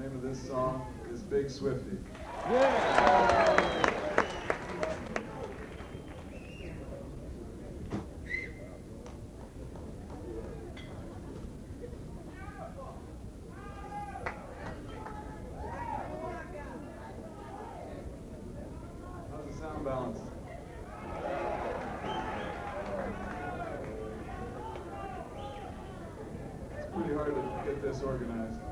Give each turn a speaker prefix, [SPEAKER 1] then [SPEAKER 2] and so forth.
[SPEAKER 1] The name of this song is Big Swifty.
[SPEAKER 2] Yeah.
[SPEAKER 1] How's the sound balance? It's pretty hard to get this organized.